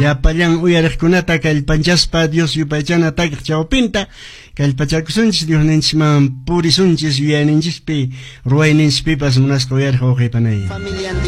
Llapallan uyariqkunata kallpanchaspa Dios yupaychana takiq chawpinta kallpachakusunchis Dios ninchikman purisunchis yuyayninchikpi ruwayninchikpipas munasqa uyariq wawqiypanay.